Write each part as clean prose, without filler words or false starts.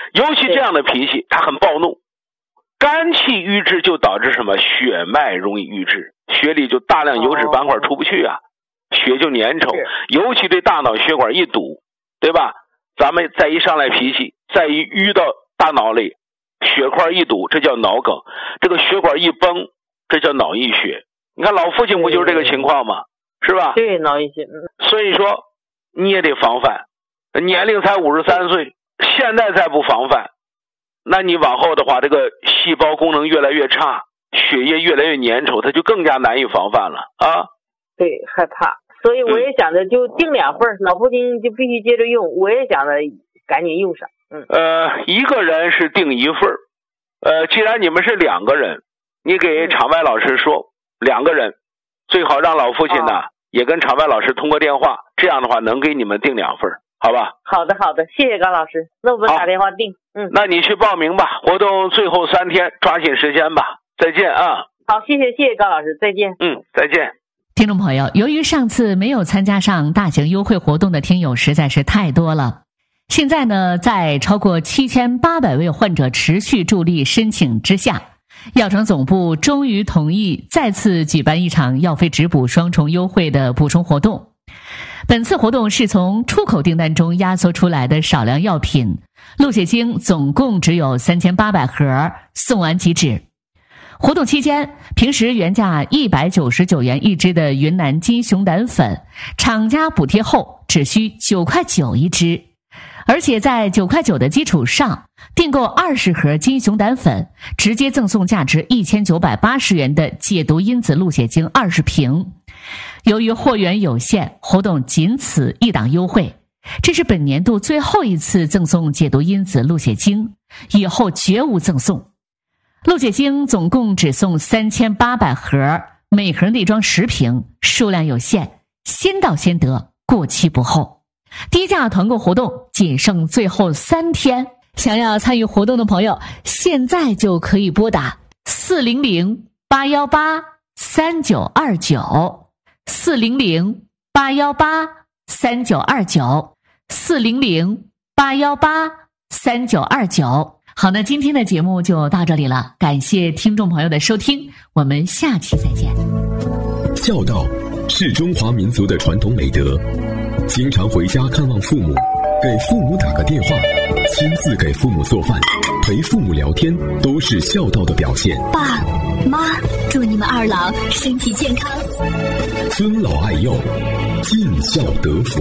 尤其这样的脾气，他很暴怒。肝气郁滞就导致什么？血脉容易郁滞，血里就大量油脂斑块出不去啊，血就粘稠，尤其对大脑血管一堵，对吧？咱们再一上来脾气，再一淤到大脑里，血块一堵，这叫脑梗；这个血管一崩，这叫脑溢血。你看老父亲不就是这个情况吗？是吧？ 对，脑溢血。 所以说你也得防范，年龄才53岁，现在再不防范，那你往后的话，这个细胞功能越来越差，血液越来越粘稠，它就更加难以防范了啊。 对，害怕。所以我也想着就订2份，老父亲就必须接着用，我也想着赶紧用上。 一个人是订1份，既然你们是2个人，你给场外老师说，2个人最好让老父亲呢也跟场外老师通过电话，这样的话能给你们订2份，好吧？ 好的，谢谢高老师，那我们打电话订。 那你去报名吧，活动最后3天，抓紧时间吧。再见啊！ 好，谢谢高老师，再见。 再见。 听众朋友，由于上次没有参加上大型优惠活动的听友实在是太多了，现在呢，在超过7800位患者持续助力申请之下，药厂总部终于同意再次举办一场药费直补双重优惠的补充活动。本次活动是从出口订单中压缩出来的少量药品，鹿血精总共只有3800盒，送完即止。活动期间，平时原价199元一支的云南金熊胆粉，厂家补贴后只需9.9块一支，而且在9.9块的基础上，订购20盒金熊胆粉，直接赠送价值1980元的解毒因子鹿血精20瓶。由于货源有限，活动仅此一档优惠，这是本年度最后一次赠送解毒因子鹿血精，以后绝无赠送。鹿血精总共只送3800盒，每盒内装10瓶，数量有限，先到先得，过期不候。低价团购活动仅剩最后3天，想要参与活动的朋友，现在就可以拨打400-818-3929，400-818-3929。好，那今天的节目就到这里了，感谢听众朋友的收听，我们下期再见。 孝道是中华民族的传统美德，经常回家看望父母，给父母打个电话，亲自给父母做饭，陪父母聊天，都是孝道的表现。 爸妈，祝你们2老身体健康， 尊老爱幼，尽孝得福。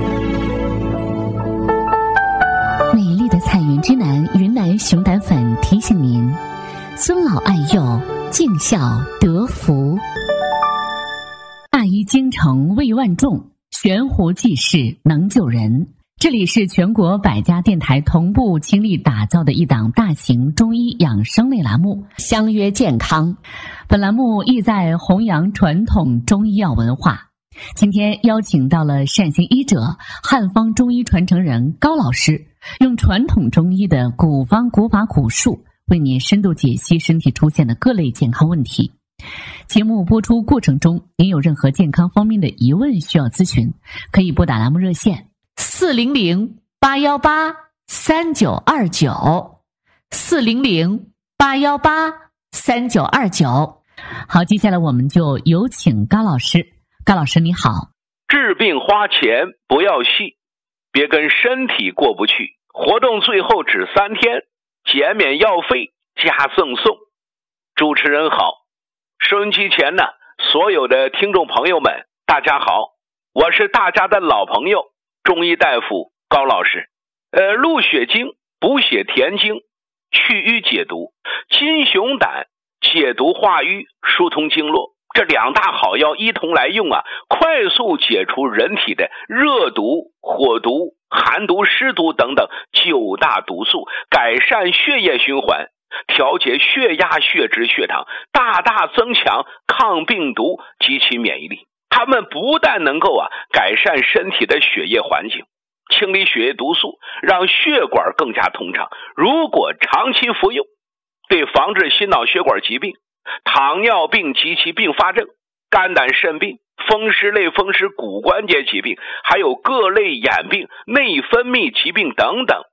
美丽的彩云之南云南熊胆粉提醒您：尊老爱幼，尽孝得福。大医精诚为万众，悬壶济世能救人。这里是全国100家电台同步倾力打造的一档大型中医养生类栏目《相约健康》。本栏目意在弘扬传统中医药文化。今天邀请到了善行医者、汉方中医传承人高老师，用传统中医的古方古法古术，为您深度解析身体出现的各类健康问题。节目播出过程中，您有任何健康方面的疑问需要咨询，可以拨打栏目热线400-818-3929，400-818-3929。好，接下来我们就有请高老师。高老师你好。 治病花钱不要戏，别跟身体过不去。活动最后只3天，减免药费加赠送。主持人好，收音机前呢，所有的听众朋友们大家好，我是大家的老朋友中医大夫高老师。鹿血精补血填精，去瘀解毒；金熊胆解毒化瘀，疏通经络。这2大好药一同来用啊，快速解除人体的热毒、火毒、寒毒、湿毒等等9大毒素，改善血液循环，调节血压、血脂、血糖，大大增强抗病毒及其免疫力。它们不但能够改善身体的血液环境，清理血液毒素，让血管更加通畅。如果长期服用，对防治心脑血管疾病、糖尿病及其并发症、肝胆肾病、风湿类风湿骨关节疾病，还有各类眼病、内分泌疾病等等，